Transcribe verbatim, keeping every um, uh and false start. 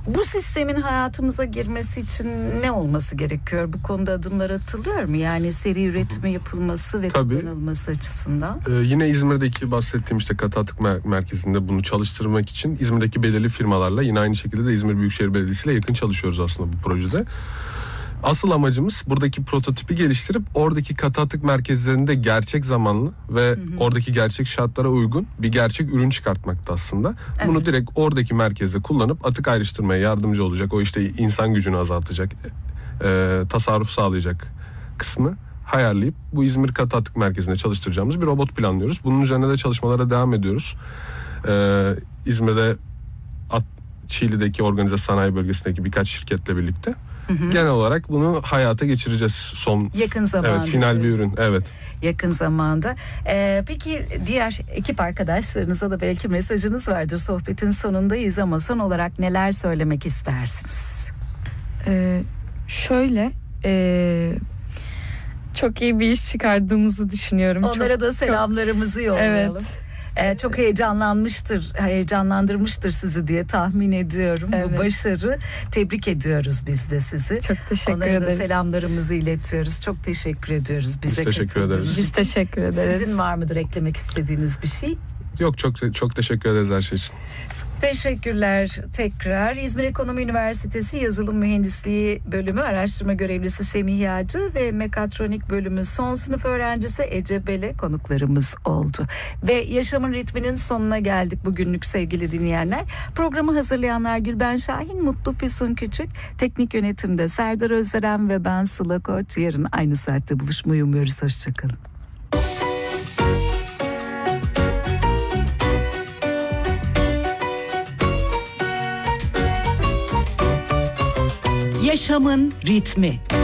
Bu sistemin hayatımıza girmesi için ne olması gerekiyor? Bu konuda adımlar atılıyor mu? Yani seri üretimi yapılması ve Tabii. kullanılması açısından. Ee, yine İzmir'deki bahsettiğim işte katı atık mer- merkezinde bunu çalıştırmak için İzmir'deki belirli firmalarla, yine aynı şekilde de İzmir Büyükşehir Belediyesi ile yakın çalışıyoruz aslında bu projede. Asıl amacımız buradaki prototipi geliştirip oradaki katı atık merkezlerinde gerçek zamanlı ve hı hı. oradaki gerçek şartlara uygun bir gerçek ürün çıkartmakta aslında. Evet. Bunu direkt oradaki merkezde kullanıp atık ayrıştırmaya yardımcı olacak, o işte insan gücünü azaltacak, e, tasarruf sağlayacak kısmı hayaleyip bu İzmir Katı Atık Merkezi'nde çalıştıracağımız bir robot planlıyoruz. Bunun üzerine de çalışmalara devam ediyoruz. Ee, İzmir'de At, Çiğli'deki organize sanayi bölgesindeki birkaç şirketle birlikte. Hı hı. Genel olarak bunu hayata geçireceğiz son yakın zamanda. Evet, final bir ürün. Evet. Yakın zamanda. Ee, peki diğer ekip arkadaşlarınıza da belki mesajınız vardır. Sohbetin sonundayız ama son olarak neler söylemek istersiniz? Ee, şöyle e, çok iyi bir iş çıkardığımızı düşünüyorum. Onlara çok, da selamlarımızı çok, yollayalım. Evet. Ee, çok heyecanlanmıştır, heyecanlandırmıştır sizi diye tahmin ediyorum. Evet. Bu başarı, tebrik ediyoruz biz de sizi. Çok teşekkür Onlara ederiz. Onlara da selamlarımızı iletiyoruz. Çok teşekkür ediyoruz bize. Biz teşekkür ederiz. Biz teşekkür ederiz. Sizin var mıdır eklemek istediğiniz bir şey? Yok, çok çok teşekkür ederiz her şey için. Teşekkürler tekrar. İzmir Ekonomi Üniversitesi Yazılım Mühendisliği Bölümü Araştırma Görevlisi Semih Yağcı ve Mekatronik Bölümü son sınıf öğrencisi Ece Bele konuklarımız oldu. Ve Yaşamın Ritminin sonuna geldik bugünlük sevgili dinleyenler. Programı hazırlayanlar Gülben Şahin, Mutlu Füsun Küçük, teknik yönetimde Serdar Özderen ve ben Sıla Koç. Yarın aynı saatte buluşmayı umuyoruz. Hoşçakalın. Yaşamın ritmi.